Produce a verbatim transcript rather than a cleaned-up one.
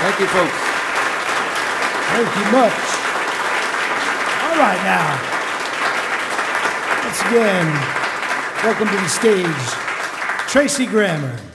Thank you, folks. Thank you much. All right, now. Once again, welcome to the stage, Tracy Grammer.